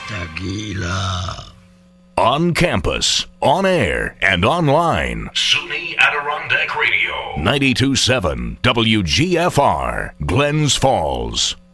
Tagila. On campus, on air, and online. SUNY Adirondack Radio. 92.7 WGFR, Glens Falls.